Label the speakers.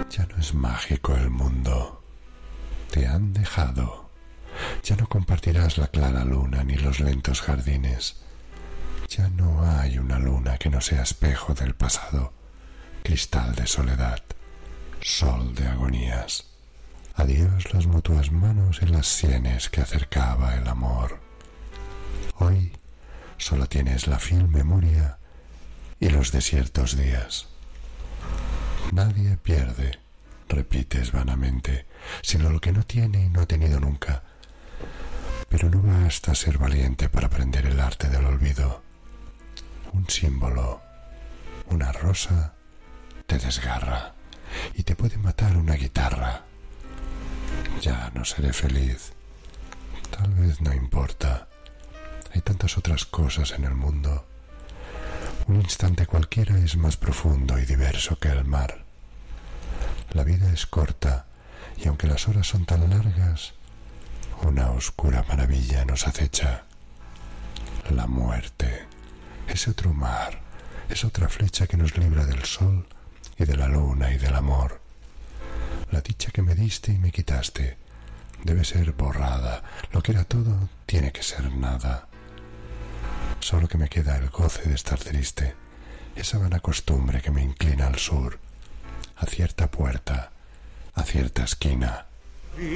Speaker 1: Ya no es mágico el mundo. Te han dejado. Ya no compartirás la clara luna ni los lentos jardines. Ya no hay una luna que no sea espejo del pasado, cristal de soledad, sol de agonías. Adiós las mutuas manos en las sienes que acercaba el amor. Hoy solo tienes la fiel memoria y los desiertos días. Nadie pierde, repites vanamente, sino lo que no tiene y no ha tenido nunca. Pero no basta ser valiente para aprender el arte del olvido. Un símbolo, una rosa, te desgarra y te puede matar una guitarra. Ya no seré feliz. Tal vez no importa. Hay tantas otras cosas en el mundo. Un instante cualquiera es más profundo y diverso que el mar. La vida es corta y aunque las horas son tan largas, una oscura maravilla nos acecha. La muerte. Ese otro mar, es otra flecha que nos libra del sol y de la luna y del amor. La dicha que me diste y me quitaste debe ser borrada. Lo que era todo tiene que ser nada. Solo que me queda el goce de estar triste, esa vana costumbre que me inclina al sur, a cierta puerta, a cierta esquina,